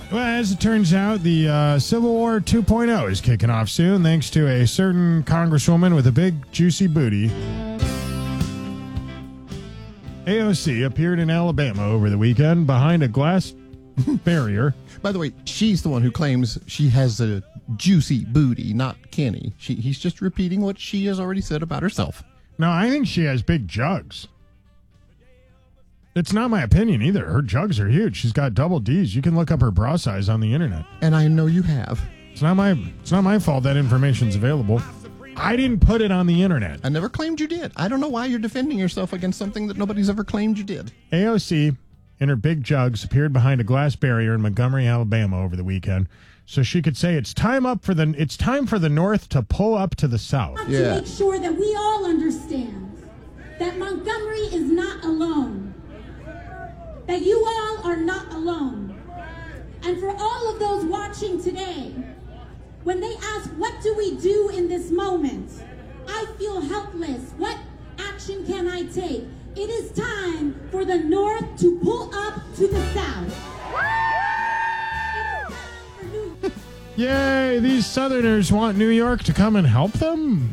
Well, as it turns out, the Civil War 2.0 is kicking off soon, thanks to a certain congresswoman with a big, juicy booty. AOC appeared in Alabama over the weekend behind a glass barrier. By the way, she's the one who claims she has a juicy booty, not Kenny. He's just repeating what she has already said about herself. No, I think she has big jugs. It's not my opinion either. Her jugs are huge. She's got double Ds. You can look up her bra size on the internet. And I know you have. It's not my fault that information's available. I didn't put it on the internet. I never claimed you did. I don't know why you're defending yourself against something that nobody's ever claimed you did. AOC, in her big jugs, appeared behind a glass barrier in Montgomery, Alabama over the weekend, so she could say it's time for the North to pull up to the South. To make sure that we all understand that Montgomery is not alone. That you all are not alone. And for all of those watching today, when they ask, what do we do in this moment? I feel helpless. What action can I take? It is time for the North to pull up to the South. Yay, these Southerners want New York to come and help them?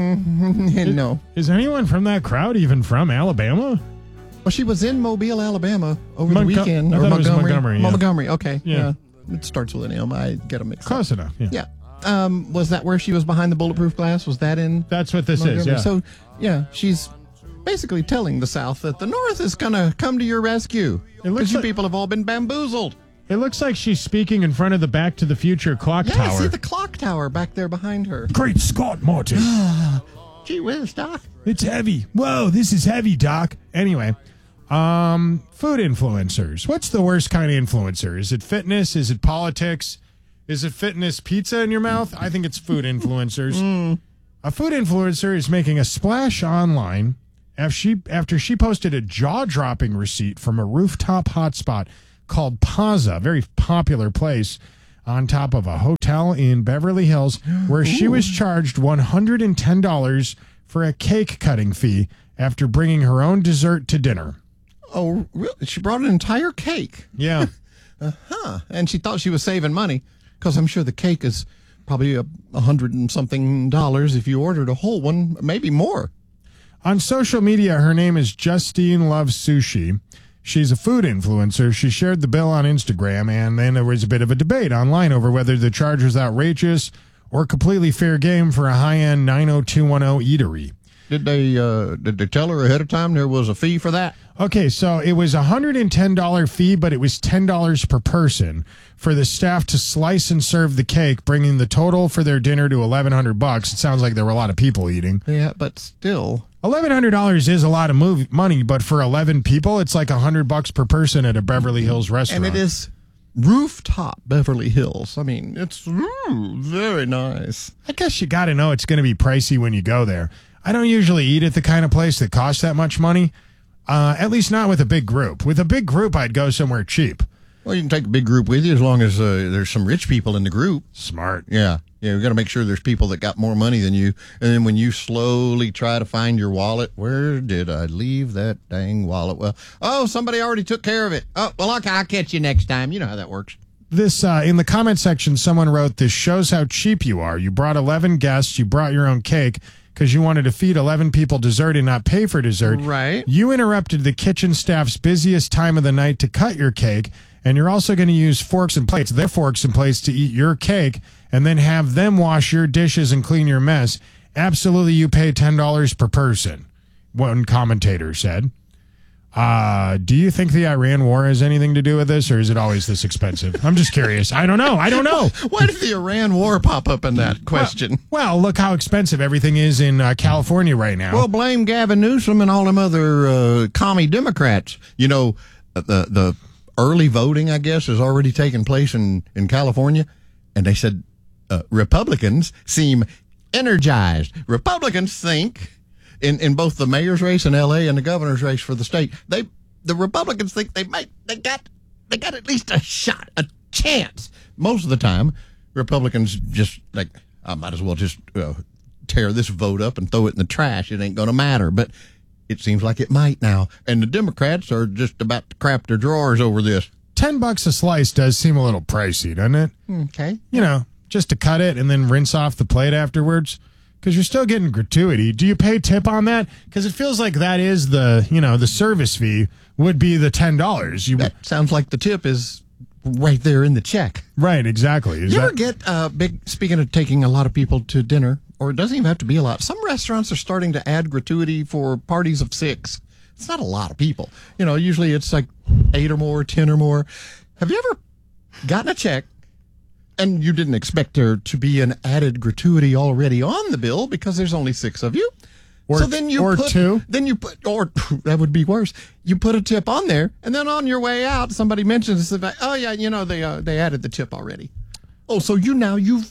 No. Is anyone from that crowd even from Alabama? Well, she was in Mobile, Alabama over the weekend. I thought it was Montgomery. Yeah. Montgomery, okay. Yeah. It starts with an M. I get them mixed up. Close enough, Yeah. Was that where she was behind the bulletproof glass? Was that in That's what this Montgomery? is, yeah. So, yeah, she's basically telling the South that the North is going to come to your rescue. Because you people have all been bamboozled. It looks like she's speaking in front of the Back to the Future clock tower. Yeah, see the clock tower back there behind her. Great Scott, Marty. Gee whiz, Doc. It's heavy. Whoa, this is heavy, Doc. Anyway, food influencers. What's the worst kind of influencer? Is it fitness? Is it politics? Is it fitness pizza in your mouth? I think it's food influencers. A food influencer is making a splash online after she posted a jaw-dropping receipt from a rooftop hotspot called Paza, a very popular place on top of a hotel in Beverly Hills, where she was charged $110 for a cake cutting fee after bringing her own dessert to dinner. Oh, really? She brought an entire cake? Yeah. And she thought she was saving money, because I'm sure the cake is probably $100 and something if you ordered a whole one, maybe more. On social media, her name is Justine Loves Sushi. She's a food influencer. She shared the bill on Instagram, and then there was a bit of a debate online over whether the charge was outrageous or completely fair game for a high-end 90210 eatery. Did they tell her ahead of time there was a fee for that? Okay, so it was a $110 fee, but it was $10 per person for the staff to slice and serve the cake, bringing the total for their dinner to $1,100. It sounds like there were a lot of people eating. Yeah, but still. $1,100 is a lot of money, but for 11 people, it's like $100 per person at a Beverly Hills restaurant. And it is rooftop Beverly Hills. I mean, it's very nice. I guess you got to know it's going to be pricey when you go there. I don't usually eat at the kind of place that costs that much money, at least not with a big group. With a big group, I'd go somewhere cheap. Well, you can take a big group with you as long as there's some rich people in the group. Smart. Yeah. Yeah, we got to make sure there's people that got more money than you. And then when you slowly try to find your wallet, where did I leave that dang wallet? Well, somebody already took care of it. Oh, well, okay, I'll catch you next time. You know how that works. This, in the comment section, someone wrote, "This shows how cheap you are. You brought 11 guests. You brought your own cake because you wanted to feed 11 people dessert and not pay for dessert. Right. You interrupted the kitchen staff's busiest time of the night to cut your cake, and you're also going to use forks and plates, their forks and plates, to eat your cake, and then have them wash your dishes and clean your mess. Absolutely, you pay $10 per person," one commentator said. Do you think the Iran war has anything to do with this, or is it always this expensive? I'm just curious. I don't know. Why did the Iran war pop up in that question? Well, look how expensive everything is in California right now. Well, blame Gavin Newsom and all them other commie Democrats. You know, the early voting, I guess, has already taken place in California, and they said Republicans seem energized. Republicans think in both the mayor's race in L.A. and the governor's race for the state, the Republicans think they got at least a shot, a chance. Most of the time, Republicans just like, I might as well just tear this vote up and throw it in the trash. It ain't going to matter. But it seems like it might now. And the Democrats are just about to crap their drawers over this. $10 a slice does seem a little pricey, doesn't it? Okay. You know, just to cut it and then rinse off the plate afterwards. Because you're still getting gratuity. Do you pay tip on that? Because it feels like that is the service fee would be the $10. That sounds like the tip is right there in the check. Right, exactly. You ever get speaking of taking a lot of people to dinner, or it doesn't even have to be a lot. Some restaurants are starting to add gratuity for parties of 6. It's not a lot of people. You know, usually it's like 8 or more, 10 or more. Have you ever gotten a check and you didn't expect there to be an added gratuity already on the bill because there's only 6 of you? Or so then you put 2. Then you put, or that would be worse. You put a tip on there, and then on your way out, somebody mentions about, oh yeah, you know they added the tip already. Oh, so you've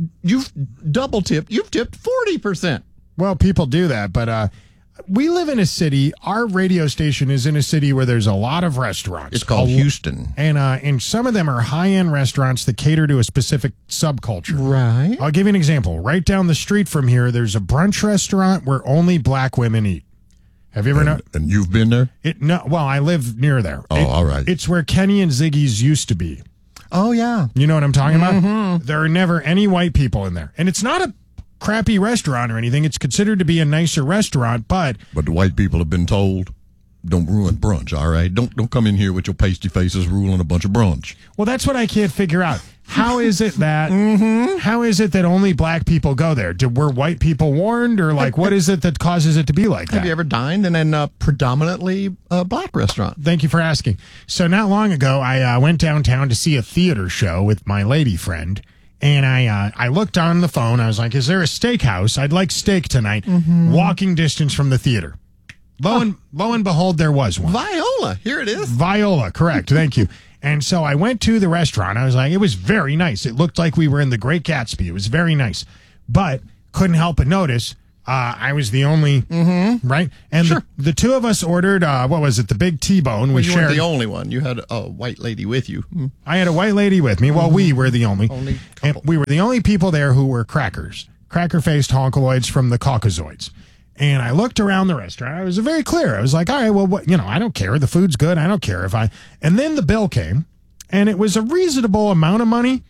double tipped. You've tipped 40%. Well, people do that, but we live in a city. Our radio station is in a city where there's a lot of restaurants. It's called Houston, and some of them are high-end restaurants that cater to a specific subculture. right? I'll give you an example. Right down the street from here, there's a brunch restaurant where only black women eat. Have you ever known? And you've been there? Well, I live near there. Oh, all right. It's where Kenny and Ziggy's used to be. Oh yeah. You know what I'm talking about? There are never any white people in there. And it's not a crappy restaurant or anything. It's considered to be a nicer restaurant, but the white people have been told, don't ruin brunch, all right? Don't come in here with your pasty faces ruling a bunch of brunch. well, that's what I can't figure out. How is it that how is it that only black people go there? Were white people warned, or like what is it that causes it to be like that? Have you ever dined in a predominantly black restaurant? Thank you for asking. So not long ago, I went downtown to see a theater show with my lady friend, and I looked on the phone. I was like, "Is there a steakhouse? I'd like steak tonight." Walking distance from the theater. Lo and behold, there was one. Viola, here it is. Viola, correct. Thank you. And so I went to the restaurant. I was like, it was very nice. It looked like we were in the Great Gatsby. It was very nice. But couldn't help but notice I was the only, right? And Sure. the two of us ordered, what was it, the big T-bone. We You shared. weren't the only one. You had a white lady with you. I had a white lady with me. Well, we were the only. Only And couple. we were the only people there who were cracker-faced honkoids from the Caucasoids. And I looked around the restaurant. I was very clear. I was like, all right, well, I don't care. The food's good. I don't care And then the bill came, and it was a reasonable amount of money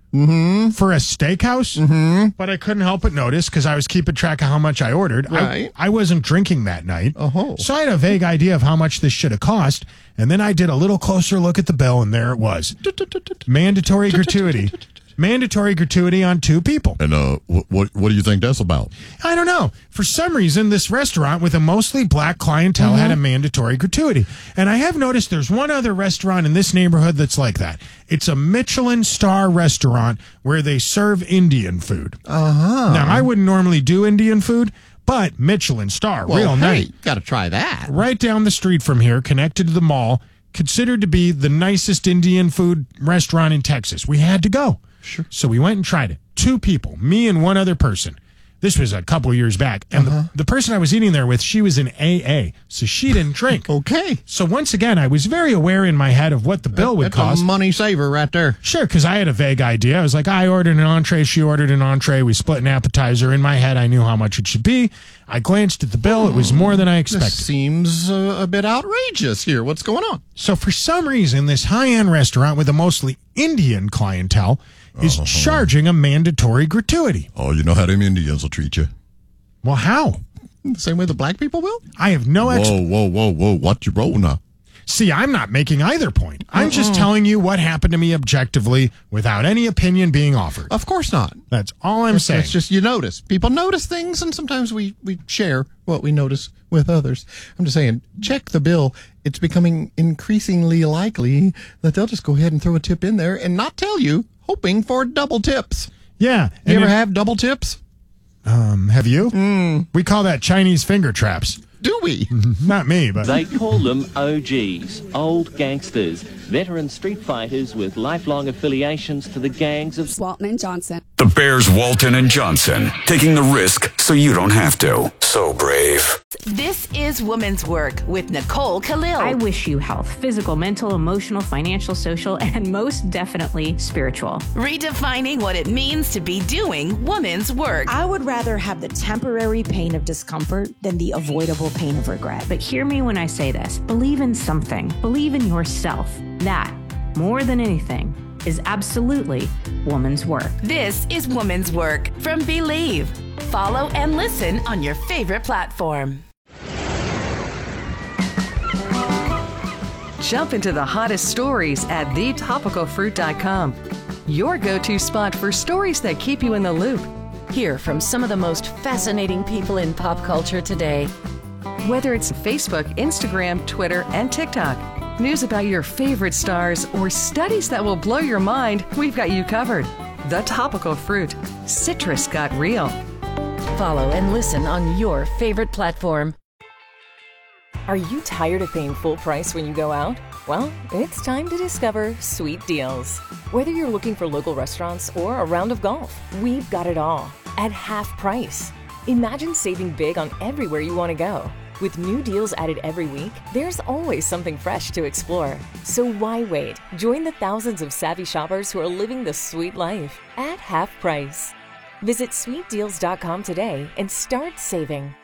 for a steakhouse. But I couldn't help but notice, because I was keeping track of how much I ordered. Right. I wasn't drinking that night. Oh. So I had a vague idea of how much this should have cost. And then I did a little closer look at the bill, and there it was. Mandatory gratuity. Mandatory gratuity on 2 people. And what do you think that's about? I don't know. For some reason, this restaurant with a mostly black clientele had a mandatory gratuity. And I have noticed there's one other restaurant in this neighborhood that's like that. It's a Michelin star restaurant where they serve Indian food. Now, I wouldn't normally do Indian food, but Michelin star, Well, real nice. got to try that. Right down the street from here, connected to the mall, considered to be the nicest Indian food restaurant in Texas. We had to go. Sure. So we went and tried it. 2 people, me and one other person. This was a couple of years back. And the person I was eating there with, she was in AA, so she didn't drink. Okay. So once again, I was very aware in my head of what the bill would That's cost. a money saver right there. Sure, because I had a vague idea. I was like, I ordered an entree, she ordered an entree. We split an appetizer. In my head, I knew how much it should be. I glanced at the bill. It was more than I expected. This seems a bit outrageous here. What's going on? So for some reason, this high-end restaurant with a mostly Indian clientele is charging a mandatory gratuity. Oh, you know how them Indians will treat you. Well, how? The same way the black people will? I have no Whoa. What you roll now? See, I'm not making either point. I'm just telling you what happened to me objectively without any opinion being offered. Of course not. That's all I'm saying. It's just you notice. People notice things, and sometimes we share what we notice with others. I'm just saying, check the bill. It's becoming increasingly likely that they'll just go ahead and throw a tip in there and not tell you, hoping for double tips. Yeah. You and ever have double tips? have you? We call that Chinese finger traps. Do we? Not me, but They call them OGs, old gangsters, veteran street fighters with lifelong affiliations to the gangs of Walton and Johnson. The Bears, Walton and Johnson, taking the risk so you don't have to. So brave. This is Women's Work with Nicole Khalil. I wish you health, physical, mental, emotional, financial, social, and most definitely spiritual. Redefining what it means to be doing women's work. I would rather have the temporary pain of discomfort than the avoidable pain of regret. But hear me when I say this. Believe in something. Believe in yourself. That more than anything, is absolutely woman's work. This is Woman's Work from Believe. Follow and listen on your favorite platform. Jump into the hottest stories at thetopicalfruit.com. Your go-to spot for stories that keep you in the loop. Hear from some of the most fascinating people in pop culture today. Whether it's Facebook, Instagram, Twitter, and TikTok, news about your favorite stars, or studies that will blow your mind, we've got you covered. The Topical Fruit. Citrus got real. Follow and listen on your favorite platform. Are you tired of paying full price when you go out? Well, it's time to discover Sweet Deals. Whether you're looking for local restaurants or a round of golf, we've got it all at half price. Imagine saving big on everywhere you want to go. With new deals added every week, there's always something fresh to explore. So why wait? Join the thousands of savvy shoppers who are living the sweet life at half price. Visit sweetdeals.com today and start saving.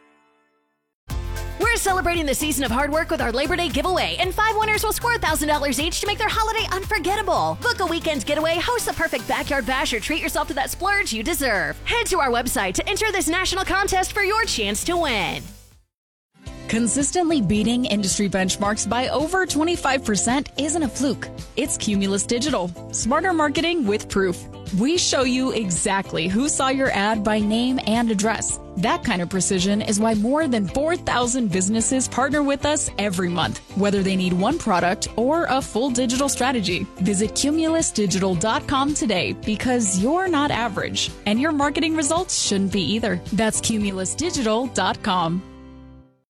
We're celebrating the season of hard work with our Labor Day giveaway, and 5 winners will score $1,000 each to make their holiday unforgettable. Book a weekend getaway, host the perfect backyard bash, or treat yourself to that splurge you deserve. Head to our website to enter this national contest for your chance to win. Consistently beating industry benchmarks by over 25% isn't a fluke. It's Cumulus Digital. Smarter marketing with proof. We show you exactly who saw your ad by name and address. That kind of precision is why more than 4,000 businesses partner with us every month, whether they need one product or a full digital strategy. Visit cumulusdigital.com today, because you're not average, and your marketing results shouldn't be either. That's cumulusdigital.com.